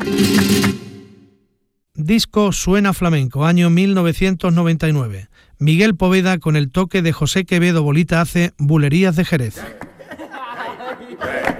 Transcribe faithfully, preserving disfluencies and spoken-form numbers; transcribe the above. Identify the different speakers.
Speaker 1: Disco Suena Flamenco, año mil novecientos noventa y nueve. Miguel Poveda con el toque de José Quevedo Bolita hace Bulerías de Jerez.